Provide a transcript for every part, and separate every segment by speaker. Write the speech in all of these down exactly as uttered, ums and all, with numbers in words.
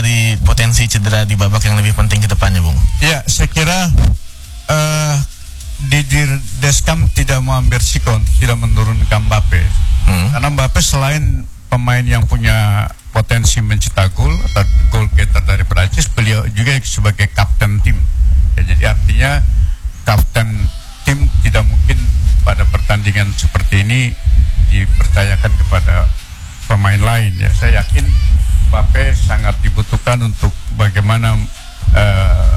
Speaker 1: menghindari potensi cedera di babak yang lebih penting ke depannya, Bung?
Speaker 2: Ya, saya kira uh, Didier Deschamps tidak mau ambil risiko, tidak menurunkan Mbappe. Hmm. Karena Mbappe selain pemain yang punya potensi mencetak gol atau goal getter dari Prancis, beliau juga sebagai kapten tim. Ya, jadi artinya kapten tim tidak mungkin pada pertandingan seperti ini dipercayakan kepada pemain lain. Ya, saya yakin Mbappe sangat dibutuhkan untuk bagaimana uh,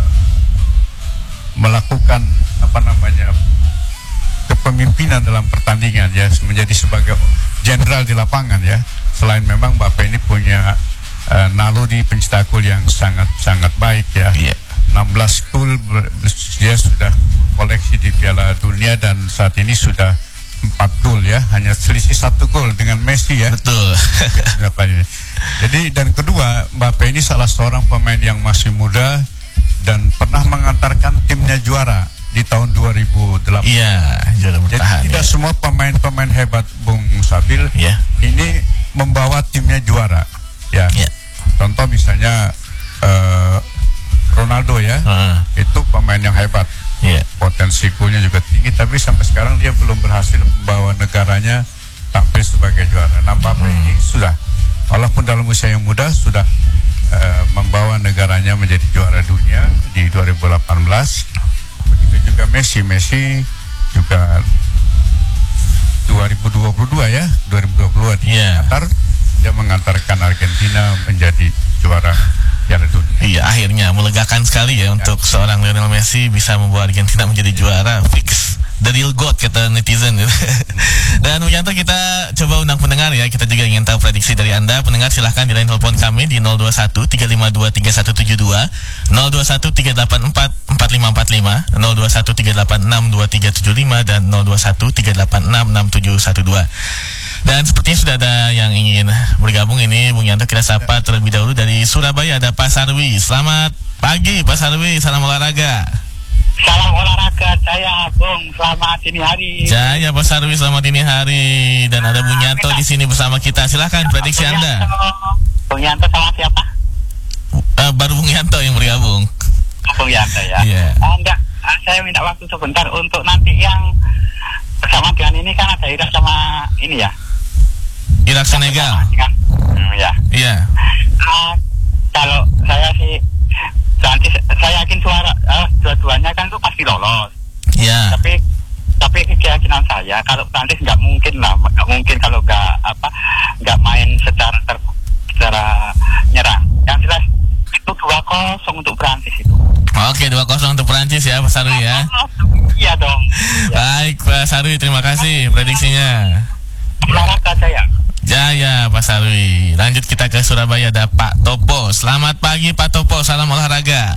Speaker 2: melakukan apa namanya kepemimpinan dalam pertandingan, ya, menjadi sebagai jenderal di lapangan, ya. Selain memang Mbappe ini punya uh, naluri pencetak gol yang sangat sangat baik, ya. Yeah. enam belas gol dia sudah koleksi di Piala Dunia dan saat ini sudah empat gol, ya, hanya selisih satu gol dengan Messi, ya.
Speaker 1: Betul.
Speaker 2: Jadi dan kedua, Mbappe ini salah seorang pemain yang masih muda dan pernah mengantarkan timnya juara di tahun dua ribu delapan.
Speaker 1: Iya, juara bertahan.
Speaker 2: Jadi tidak
Speaker 1: ya.
Speaker 2: semua pemain-pemain hebat, Bung Sabil,
Speaker 1: ya.
Speaker 2: ini membawa timnya juara, ya.
Speaker 1: ya.
Speaker 2: Contoh misalnya uh, Ronaldo, ya, uh. itu pemain yang hebat,
Speaker 1: ya.
Speaker 2: Potensi golnya juga tinggi, tapi sampai sekarang dia belum berhasil membawa negaranya tampil sebagai juara. Nah, Mbappe hmm. ini sudah, walaupun dalam usia yang muda sudah uh, membawa negaranya menjadi juara dunia di dua ribu delapan belas. Begitu juga Messi, Messi juga dua ribu dua puluh dua, ya, dua ribu dua puluh dua di yeah. Qatar, dia mengantarkan Argentina menjadi juara Piala Dunia.
Speaker 1: Iya, akhirnya melegakan sekali, ya, ya untuk ya. Seorang Lionel Messi bisa membawa Argentina menjadi juara fix. The real God kata netizen. Dan Wianto, kita coba undang pendengar, ya. Kita juga ingin tahu prediksi dari Anda. Pendengar silahkan di line telepon kami di nol dua satu tiga lima dua tiga satu tujuh dua, nol dua satu tiga delapan empat empat lima empat lima, nol dua satu tiga delapan enam dua tiga tujuh lima dan nol dua satu tiga delapan enam enam tujuh satu dua. Dan sepertinya sudah ada yang ingin bergabung ini, Bung Yanto. Kita sapa terlebih dahulu dari Surabaya, ada Pak Sarwi. Selamat pagi Pak Sarwi, salam olahraga.
Speaker 3: Salam olahraga, saya Bung, selamat dini hari.
Speaker 1: Jaya Pak Sarwi, selamat dini hari. Dan ada Bung Yanto di sini bersama kita. Silakan prediksi
Speaker 3: Bung
Speaker 1: Anda.
Speaker 3: Yanto. Bung Yanto sama siapa?
Speaker 1: Uh, baru Bung Yanto yang bergabung.
Speaker 3: Bung Yanto, ya.
Speaker 1: Yeah.
Speaker 3: Oh, enggak, saya minta waktu sebentar untuk nanti yang bersama dengan ini kan ada Irak sama ini, ya.
Speaker 1: Irak Senegal.
Speaker 3: Hmm, ya.
Speaker 1: Iya.
Speaker 3: Uh, kalau saya sih nanti saya yakin suara uh, dua-duanya kan tuh pasti lolos.
Speaker 1: Iya.
Speaker 3: Tapi tapi keyakinan saya kalau Prancis nggak mungkin lah, nggak mungkin kalau nggak apa nggak main secara ter, secara nyerang. Yang jelas itu dua kosong untuk Prancis itu.
Speaker 1: Oke, dua kosong untuk Prancis, ya Pak Sarwi, ya.
Speaker 3: Iya dong.
Speaker 1: Baik Pak Sarwi, terima kasih prediksinya.
Speaker 3: Olahraga saya.
Speaker 1: Jaya Pak Sarwi. Lanjut kita ke Surabaya, ada Pak Topo. Selamat pagi Pak Topo, salam olahraga.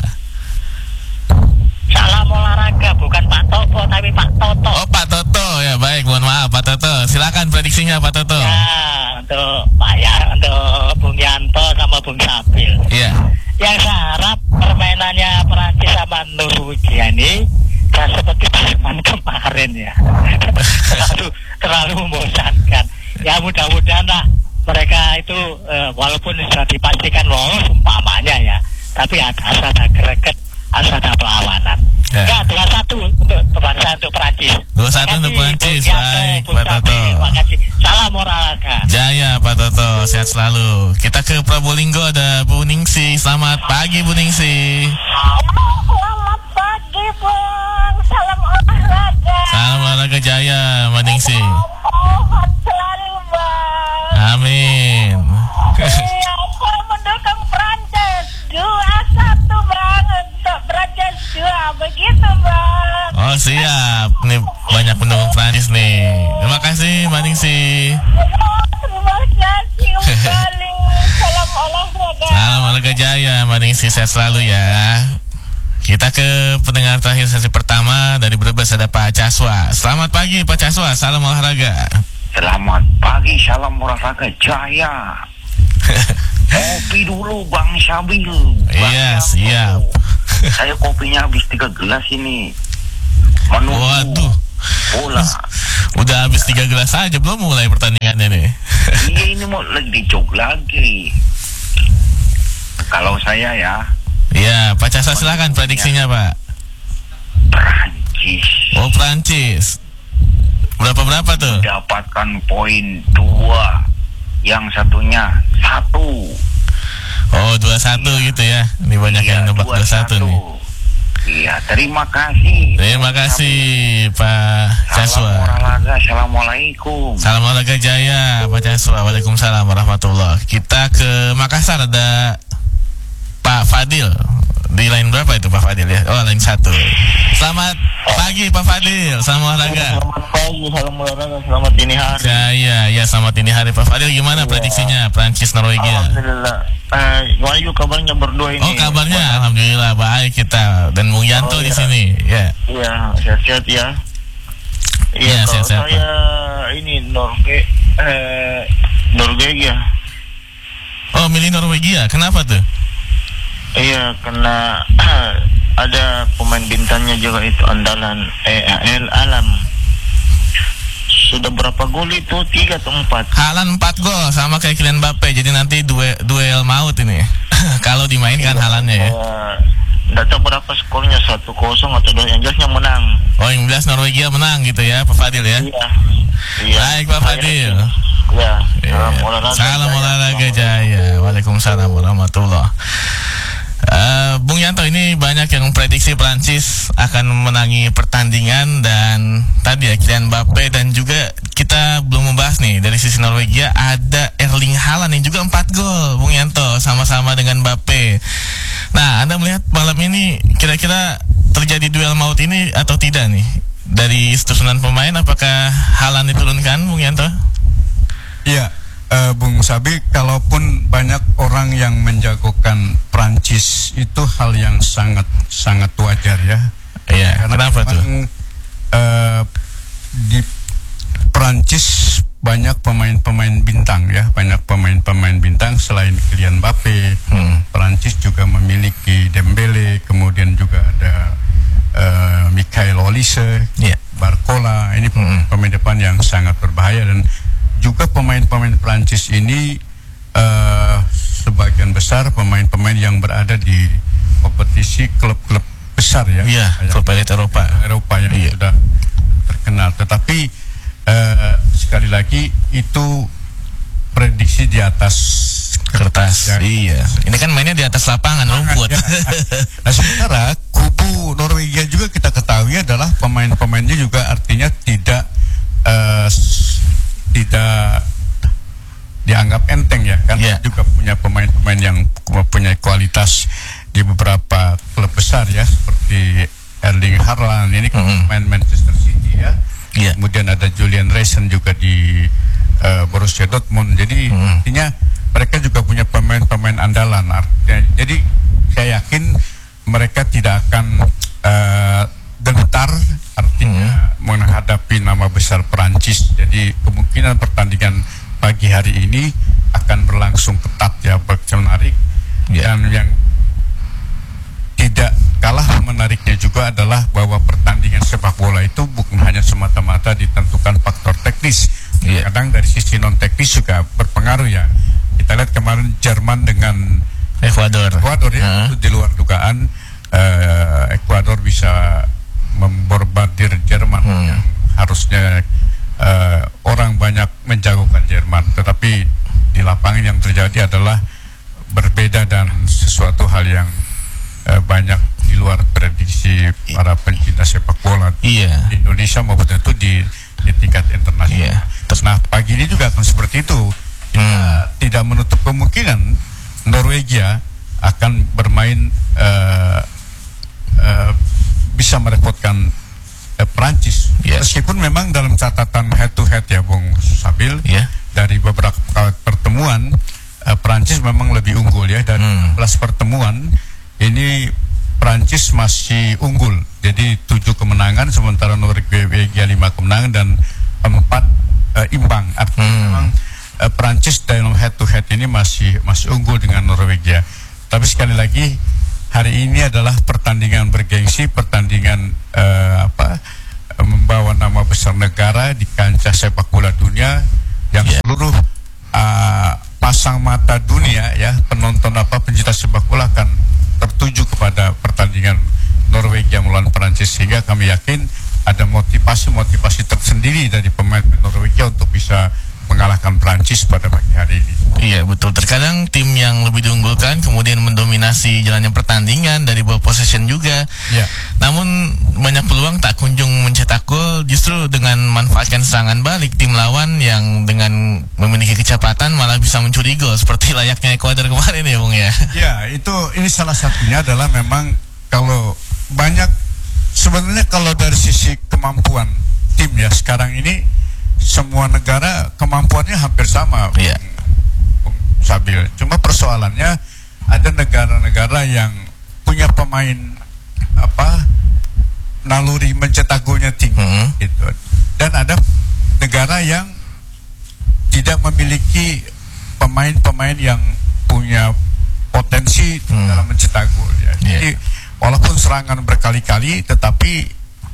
Speaker 3: Salam olahraga, bukan Pak Topo tapi Pak Toto.
Speaker 1: Oh, Pak Toto, ya, baik, mohon maaf Pak Toto. Silakan prediksinya Pak Toto.
Speaker 3: Ya, untuk Pak ya, untuk Bung Yanto sama Bung Sabil.
Speaker 1: Iya.
Speaker 3: Yang saya harap permainannya Perancis sama Norwegia ini gak seperti permainan kemarin, ya. terlalu terlalu membosankan. Ya, mudah-mudahan lah mereka itu uh, walaupun sudah dipastikan lolos umpamanya, ya, tapi ada asal ada greget, asal ada perlawanan. Ya, ya dua satu untuk bangsa, untuk Perancis.
Speaker 1: Dua satu untuk Perancis. Baik Pak Toto.
Speaker 3: Terima kasih. Salam olahraga.
Speaker 1: Jaya Pak Toto, sehat selalu. Kita ke Probolinggo, ada Bu Ningsi. Selamat pagi Bu Ningsi.
Speaker 4: Selamat pagi Bung. Salam olahraga.
Speaker 1: Salam olahraga, Jaya Mbak Ningsi.
Speaker 4: Sehat selalu Bang.
Speaker 1: Amin.
Speaker 4: Iya, saya mendukung Prancis dua satu Bang, untuk Prancis dua, begitu Bang.
Speaker 1: Oh siap, nih banyak pendukung Prancis nih. Terima kasih Mbak Ningsi.
Speaker 4: Terima kasih kembali. Salam olahraga.
Speaker 1: Salam olahraga, Jaya Mbak Ningsi, sehat selalu, ya. Kita ke pendengar terakhir sesi pertama dari Brebes, ada Pak Caswa. Selamat pagi Pak Caswa, salam olahraga.
Speaker 5: Selamat pagi, salam olahraga, Jaya. Kopi dulu Bang Sabil.
Speaker 1: Iya, siap.
Speaker 5: Saya kopinya habis tiga gelas ini. Menunggu
Speaker 1: Waduh,
Speaker 5: bola.
Speaker 1: Udah habis tiga gelas aja, belum mulai pertandingannya nih.
Speaker 5: Iya, ini mau lagi dicok lagi. kalau saya ya.
Speaker 1: Ya, Pak Caswa silakan prediksinya Pak.
Speaker 5: Prancis.
Speaker 1: Oh Prancis. Berapa berapa tuh?
Speaker 5: Dapatkan poin dua, yang satunya satu.
Speaker 1: Oh dua satu gitu ya. Ini banyak
Speaker 5: Iya,
Speaker 1: yang nebak dua satu nih.
Speaker 5: Iya, terima kasih.
Speaker 1: Terima kasih Pak Caswa.
Speaker 5: Salam olahraga, assalamualaikum.
Speaker 1: Salam olahraga jaya Pak Caswa. Waalaikumsalam warahmatullah. Kita ke Makassar, ada Pak Fadil. Di line berapa itu Pak Fadil ya? Oh line satu. Selamat pagi Pak Fadil. Salam olahraga.
Speaker 3: Selamat pagi, salam olahraga, selamat ini hari.
Speaker 1: Jaya, ya selamat ini hari Pak Fadil. Gimana prediksinya Prancis Norwegia?
Speaker 3: Alhamdulillah. Eh, gimana juga kabarnya berdua ini?
Speaker 1: Oh kabarnya alhamdulillah baik kita dan Bung Yanto
Speaker 3: Oh,
Speaker 1: di
Speaker 3: iya.
Speaker 1: sini. Ya.
Speaker 3: Iya, sehat-sehat ya.
Speaker 1: Iya,
Speaker 3: Iya, kalau
Speaker 1: sehat-sehat,
Speaker 3: saya ini Norge eh Norwegia.
Speaker 1: Oh milih Norwegia. Kenapa tuh?
Speaker 3: Iya, karena ada pemain bintangnya juga itu andalan eh El Alam. Sudah berapa gol itu? Tiga atau empat?
Speaker 1: Haaland empat gol sama kayak Kylian Mbappe. Jadi nanti duel, duel maut ini. Kalau dimainkan Haalandnya ya.
Speaker 3: Tidak tahu berapa skornya, satu kosong atau dua, yang jelasnya menang.
Speaker 1: Oh yang jelas Norwegia menang gitu ya Pak Fadil ya.
Speaker 3: Iya. Iya.
Speaker 1: Baik Pak Fadil.
Speaker 3: Ya.
Speaker 1: Iya.
Speaker 3: Salam olahraga.
Speaker 1: Salam
Speaker 3: jaya.
Speaker 1: olahraga jaya. Waalaikumsalam warahmatullah. Uh, Bung Yanto, ini banyak yang memprediksi Prancis akan memenangi pertandingan dan tadi ya Kylian Mbappe, dan juga kita belum membahas nih dari sisi Norwegia ada Erling Haaland yang juga empat gol Bung Yanto sama-sama dengan Mbappe. Nah Anda melihat malam ini kira-kira terjadi duel maut ini atau tidak nih dari susunan pemain? Apakah Haaland diturunkan Bung Yanto?
Speaker 2: Iya, uh, Bung Sabi, kalaupun banyak orang yang menjagokan Prancis itu hal yang sangat sangat wajar ya.
Speaker 1: Iya. Kenapa tuh?
Speaker 2: Uh, di Prancis banyak pemain-pemain bintang ya, banyak pemain-pemain bintang selain Kylian Mbappe. Hmm. Prancis juga memiliki Dembele, kemudian juga ada uh, Michael Olise, yeah. Barcola. Ini hmm. pemain depan yang sangat berbahaya, dan juga pemain-pemain Prancis ini uh, sebagian besar pemain-pemain yang berada di kompetisi klub-klub besar ya.
Speaker 1: Iya, klub elit Eropa.
Speaker 2: Eropa yang
Speaker 1: iya.
Speaker 2: sudah terkenal. Tetapi uh, sekali lagi itu prediksi di atas
Speaker 1: kertas. Ya. Iya. Ini kan mainnya di atas lapangan rumput.
Speaker 2: Ya. Nah, sementara kubu Norwegia juga kita ketahui adalah pemain-pemainnya juga artinya tidak uh, tidak dianggap enteng ya, kan yeah. juga punya pemain-pemain yang punya kualitas di beberapa klub besar ya, seperti Erling Haaland ini kan mm-hmm. pemain Manchester City ya, yeah. kemudian ada Julian Reisen juga di uh, Borussia Dortmund. Jadi mm-hmm. artinya mereka juga punya pemain-pemain andalan. Artinya, jadi saya yakin mereka tidak akan uh, gentar artinya hmm. menghadapi nama besar Prancis. Jadi kemungkinan pertandingan pagi hari ini akan berlangsung ketat ya, menarik. Yeah. Dan yang tidak kalah menariknya juga adalah bahwa pertandingan sepak bola itu bukan hanya semata-mata ditentukan faktor teknis. Yeah. Kadang dari sisi non teknis juga berpengaruh ya. Kita lihat kemarin Jerman dengan
Speaker 1: Ekuador.
Speaker 2: Ekuador ya, uh-huh. itu di luar dugaan uh, Ekuador bisa membombardir Jerman hmm. yang harusnya uh, orang banyak menjagokan Jerman, tetapi di lapangan yang terjadi adalah berbeda dan sesuatu hal yang uh, banyak di luar prediksi para pencinta sepak bola
Speaker 1: iya.
Speaker 2: di Indonesia maupun tentu di, di tingkat internasional.
Speaker 1: Iya.
Speaker 2: Nah pagi ini juga akan seperti itu. Kita hmm. tidak menutup kemungkinan Norwegia akan bermain uh, uh, bisa merepotkan eh, Prancis. Yeah. Meskipun memang dalam catatan head to head ya Bung Sabil, yeah. dari beberapa pertemuan eh, Prancis memang lebih unggul ya, dan hmm. kelas pertemuan ini Prancis masih unggul. Jadi tujuh kemenangan sementara Norwegia lima kemenangan dan empat eh, imbang. Artinya hmm. memang eh, Prancis dalam head to head ini masih masih unggul dengan Norwegia. Tapi sekali lagi hari ini adalah pertandingan bergengsi, pertandingan uh, apa membawa nama besar negara di kancah sepak bola dunia yang yeah. seluruh uh, pasang mata dunia ya, penonton apa pencinta sepak bola akan tertuju kepada pertandingan Norwegia melawan Prancis, sehingga kami yakin ada motivasi-motivasi tersendiri dari pemain Norwegia untuk bisa mengalahkan Prancis pada pagi hari ini.
Speaker 1: Iya betul, terkadang tim yang lebih diunggulkan kemudian mendominasi jalannya pertandingan dari ball possession juga.
Speaker 2: Ya.
Speaker 1: Namun banyak peluang tak kunjung mencetak gol, justru dengan manfaatkan serangan balik tim lawan yang dengan memiliki kecepatan malah bisa mencuri gol seperti layaknya Ekuador kemarin ya Bung ya.
Speaker 2: Ya, itu ini salah satunya adalah memang kalau banyak sebenarnya kalau dari sisi kemampuan tim ya sekarang ini semua negara kemampuannya hampir sama,
Speaker 1: yeah.
Speaker 2: Sabil. Cuma persoalannya ada negara-negara yang punya pemain apa naluri mencetak golnya tinggi, mm-hmm. gitu. Dan ada negara yang tidak memiliki pemain-pemain yang punya potensi mm. dalam mencetak gol. Ya. Yeah. Jadi walaupun serangan berkali-kali, tetapi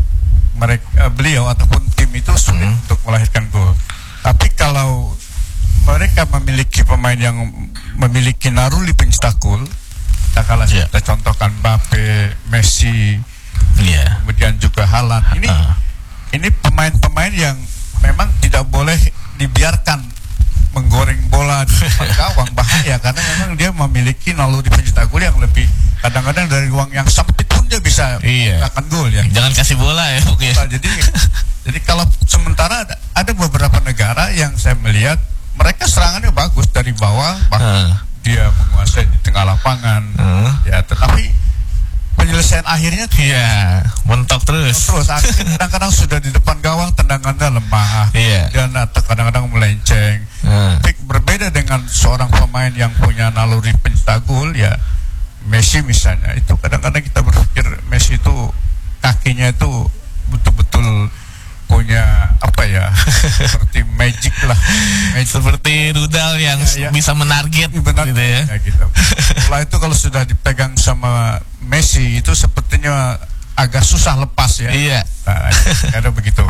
Speaker 2: mereka beliau ataupun tim itu sulit hmm. untuk melahirkan gol. Tapi kalau mereka memiliki pemain yang memiliki naluri pencetak gol, kita kalah yeah. kita contohkan Mbappe, Messi, yeah. kemudian juga Haaland. Ini uh. ini pemain-pemain yang memang tidak boleh dibiarkan menggoreng bola di depan gawang, bahaya karena memang dia memiliki naluri pencetak gol yang lebih, kadang-kadang dari ruang yang sempit pun dia bisa menciptakan gol ya.
Speaker 1: Jangan kasih bola ya. Okay.
Speaker 2: Nah, jadi jadi kalau sementara ada, ada beberapa negara yang saya melihat mereka serangannya bagus dari bawah, bahkan uh. dia menguasai di tengah lapangan, uh. ya tetapi penyelesaian akhirnya
Speaker 1: iya mentok terus.
Speaker 2: Terus akhirnya kadang-kadang sudah di depan gawang tendangannya lemah,
Speaker 1: yeah.
Speaker 2: dan kadang-kadang melenceng.
Speaker 1: Uh.
Speaker 2: Tapi berbeda dengan seorang pemain yang punya naluri pencetak gol ya, Messi misalnya, itu kadang-kadang kita berpikir Messi itu kakinya itu betul-betul punya apa ya seperti magic lah, magic.
Speaker 1: Seperti rudal yang ya, ya. bisa menarget
Speaker 2: benar,
Speaker 1: gitu ya,
Speaker 2: ya gitu. Setelah itu kalau sudah dipegang sama Messi itu sepertinya agak susah lepas ya.
Speaker 1: Iya.
Speaker 2: Nah, ada begitu.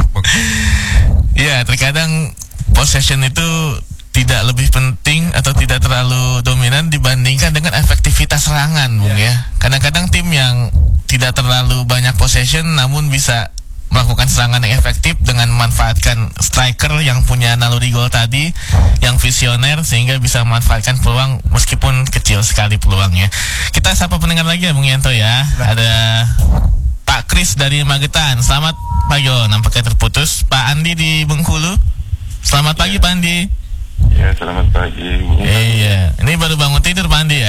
Speaker 1: Iya, terkadang possession itu tidak lebih penting atau tidak terlalu dominan dibandingkan dengan efektivitas serangan, Bung ya. Kadang-kadang tim yang tidak terlalu banyak possession namun bisa melakukan serangan yang efektif dengan memanfaatkan striker yang punya naluri gol tadi, yang visioner, sehingga bisa memanfaatkan peluang meskipun kecil sekali peluangnya. Kita sapa pendengar lagi ya Bung Yanto ya. Ada Pak Kris dari Magetan. Selamat pagi. Oh, nampaknya terputus. Pak Andi di Bengkulu. Selamat pagi Pak Andi.
Speaker 6: Ya, selamat pagi.
Speaker 1: Iya, ini baru bangun tidur Pak Andi ya.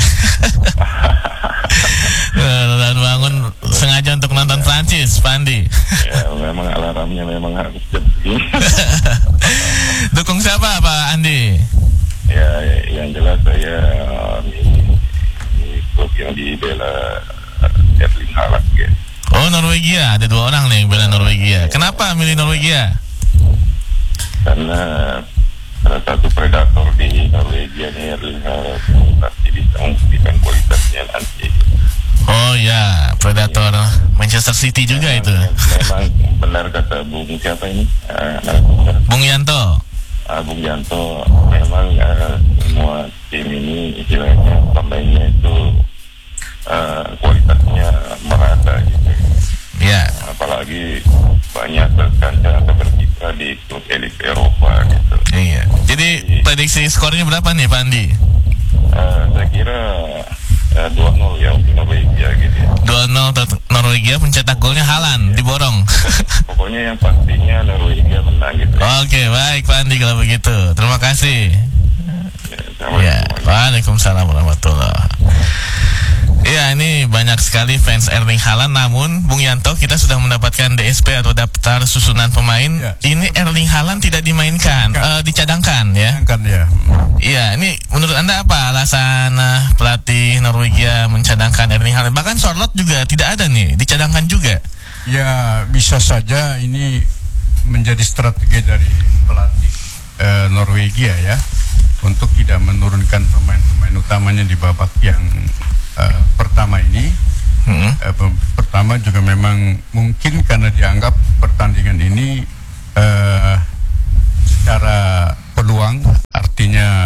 Speaker 1: Baru bangun sengaja untuk nonton Prancis, Pak Andi.
Speaker 6: Ya, memang alarmnya memang harus jam segini.
Speaker 1: Dukung siapa Pak Andi?
Speaker 6: Ya, yang jelas saya di, di klub yang dibela Erling Haaland ya.
Speaker 1: Oh, Norwegia, ada dua orang nih yang bela Norwegia. Kenapa milih Norwegia?
Speaker 6: Karena salah satu predator di Norwegia ini Erling Haaland pasti bisa membuktikan kualitasnya nanti.
Speaker 1: Oh ya, predator ya. Manchester City juga memang, itu.
Speaker 6: Memang benar kata Bung siapa ini? Uh,
Speaker 1: Bung Yanto.
Speaker 6: Uh, Bung Yanto, memang uh, semua tim ini istilahnya pemainnya itu uh, kualitasnya merata gitu.
Speaker 1: Ya.
Speaker 6: Apalagi banyak berkancah atau berkiprah di klub elit Eropa gitu.
Speaker 1: Iya. Jadi, Jadi prediksi skornya berapa nih Pak Andi?
Speaker 6: Uh, saya kira uh, dua nol ya untuk Norwegia gitu.
Speaker 1: dua nol Norwegia, pencetak golnya Haaland, ya. Diborong.
Speaker 6: Pokoknya yang pastinya Norwegia menang gitu.
Speaker 1: Oke, baik Pak Andi kalau begitu. Terima kasih.
Speaker 6: Ya,
Speaker 1: ya. Waalaikumsalam warahmatullahi wabarakatuh. Iya, ini banyak sekali fans Erling Haaland. Namun, Bung Yanto, kita sudah mendapatkan D S P atau daftar susunan pemain. Ya. Ini Erling Haaland tidak dimainkan, uh, dicadangkan ya.
Speaker 2: Dicadangkan ya.
Speaker 1: Iya, ini menurut Anda apa alasan uh, pelatih Norwegia mencadangkan Erling Haaland? Bahkan Charlotte juga tidak ada nih, dicadangkan juga.
Speaker 2: Ya, bisa saja ini menjadi strategi dari pelatih uh, Norwegia ya, untuk tidak menurunkan pemain-pemain utamanya di babak yang Uh, pertama ini. hmm. uh, Pertama juga memang mungkin karena dianggap pertandingan ini uh, secara peluang, artinya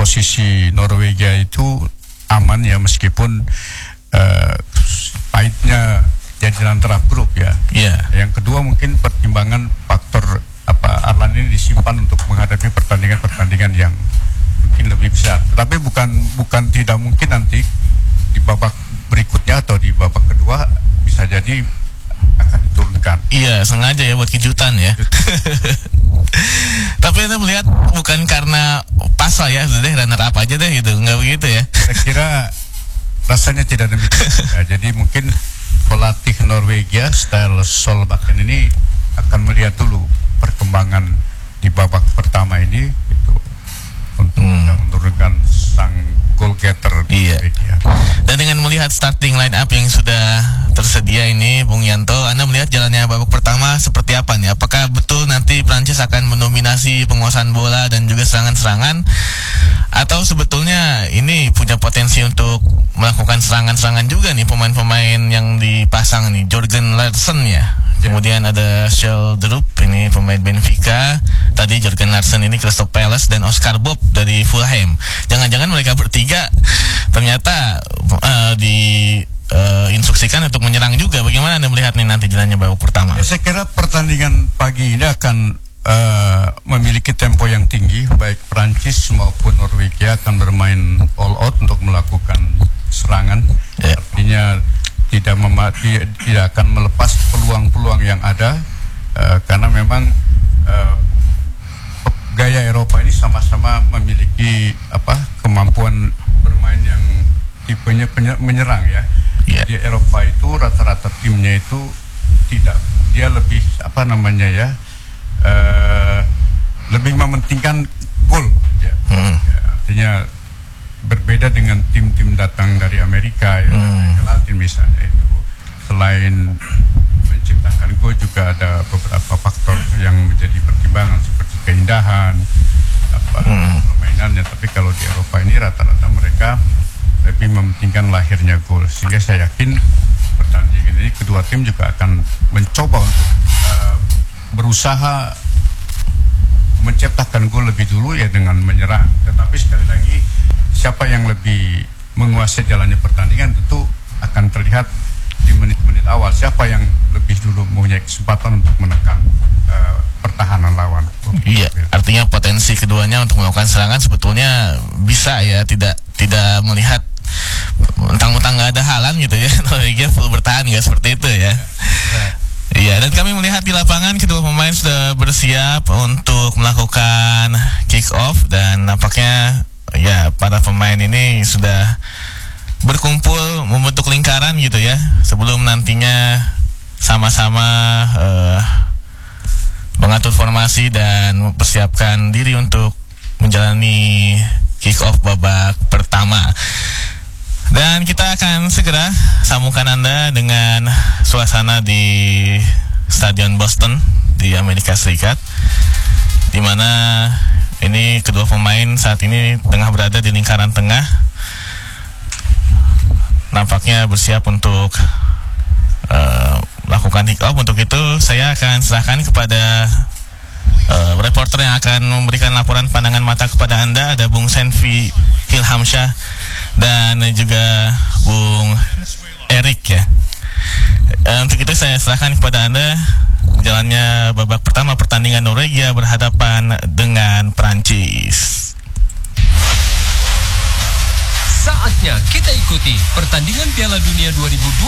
Speaker 2: posisi Norwegia itu aman ya, meskipun uh, pahitnya jadian antara grup ya.
Speaker 1: Yeah.
Speaker 2: Yang kedua mungkin pertimbangan faktor apa Arlan ini disimpan untuk menghadapi pertandingan-pertandingan yang mungkin lebih besar. Tapi bukan bukan tidak mungkin nanti di babak berikutnya atau di babak kedua bisa jadi akan diturunkan.
Speaker 1: Iya, sengaja ya buat kejutan ya. Tapi Anda melihat bukan karena pasal ya, sudah runner up aja deh gitu, nggak begitu ya?
Speaker 2: Saya kira rasanya tidak demikian. Ya, jadi mungkin pelatih Norwegia style Solbakken ini akan melihat dulu perkembangan di babak pertama ini gitu, untuk hmm. menurunkan sang goal getter.
Speaker 1: Iya. Dan dengan melihat starting line up yang sudah tersedia ini, Bung Yanto, Anda melihat jalannya babak pertama seperti apa nih? Apakah betul nanti Prancis akan mendominasi penguasaan bola dan juga serangan-serangan, atau sebetulnya ini punya potensi untuk melakukan serangan-serangan juga nih pemain-pemain yang dipasang nih, Jørgen Larsen ya? Kemudian ada Sheldrup, ini pemain Benfica. Tadi Jørgen Larsen ini Crystal Palace, dan Oscar Bob dari Fulham. Jangan-jangan mereka bertiga ternyata uh, di uh, instruksikan untuk menyerang juga. Bagaimana Anda melihat nih nanti jalannya babak pertama?
Speaker 2: Ya, saya kira pertandingan pagi ini akan uh, memiliki tempo yang tinggi. Baik Prancis maupun Norwegia akan bermain all out untuk melakukan serangan. Yeah. Artinya tidak memati, tidak akan melepas peluang-peluang yang ada, uh, karena memang uh, gaya Eropa ini sama-sama memiliki apa kemampuan bermain yang tipenya menyerang ya. Yeah. Di Eropa itu rata-rata timnya itu tidak, dia lebih apa namanya ya, uh, lebih mementingkan gol ya. Hmm. Ya, artinya berbeda dengan tim-tim datang dari Amerika ya, hmm. Latin misalnya itu. Selain menciptakan gol juga ada beberapa faktor yang menjadi pertimbangan seperti keindahan apa hmm. permainannya. Tapi kalau di Eropa ini rata-rata mereka lebih mementingkan lahirnya gol, sehingga saya yakin pertandingan ini kedua tim juga akan mencoba untuk uh, berusaha menciptakan gol lebih dulu ya dengan menyerang. Tetapi sekali lagi, siapa yang lebih menguasai jalannya pertandingan tentu akan terlihat di menit-menit awal. Siapa yang lebih dulu mempunyai kesempatan untuk menekan uh, pertahanan lawan.
Speaker 1: Iya, artinya potensi keduanya untuk melakukan serangan sebetulnya bisa ya, tidak tidak melihat mentang-mentang nggak ada halang gitu ya. Norwegia full bertahan nggak seperti itu ya. Iya, dan kami melihat di lapangan kedua pemain sudah bersiap untuk melakukan kick off, dan nampaknya ya para pemain ini sudah berkumpul membentuk lingkaran gitu ya, sebelum nantinya sama-sama uh, mengatur formasi dan mempersiapkan diri untuk menjalani kick off babak pertama. Dan kita akan segera sambungkan Anda dengan suasana di Stadion Boston di Amerika Serikat, di mana ini kedua pemain saat ini tengah berada di lingkaran tengah, nampaknya bersiap untuk uh, melakukan kick off. Untuk itu saya akan serahkan kepada uh, reporter yang akan memberikan laporan pandangan mata kepada Anda. Ada Bung Senvi Hilhamsyah dan juga Bung Erik ya. Uh, untuk itu saya serahkan kepada Anda jalannya babak pertama pertandingan Norwegia berhadapan dengan Prancis.
Speaker 7: Saatnya kita ikuti pertandingan Piala Dunia dua ribu dua puluh